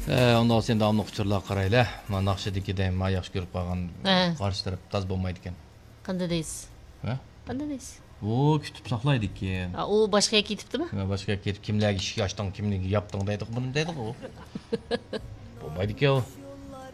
Ondan sen davamlı uçurlar qarayla. Mana naqshidikidey men yaxshi ko'rib qolgan. Qarshi taraf taz bo'lmaydi ekan. Qanday deysiz? Ha? Qanday deysiz? O kütüp saqlaydı ekan. U boshqa ketibdimi? Boshqa ketib kimlarga ishga ochding, kimlarga yopding deydi, buni deydi u. Bo'lmaydi ekan.